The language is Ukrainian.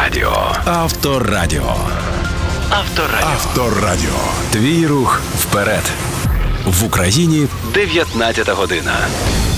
Авторадіо. Авторадіо. Авторадіо. Твій рух вперед. В Україні 19 година.